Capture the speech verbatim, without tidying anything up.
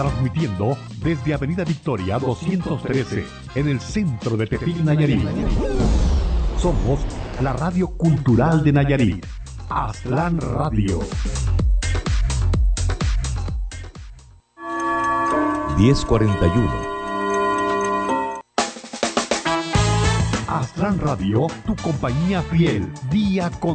transmitiendo desde Avenida Victoria doscientos trece, en el centro de Tepic, Nayarit. Somos la radio cultural de Nayarit, Aztlán Radio. diez cuarenta y uno. Aztlán Radio, tu compañía fiel, día con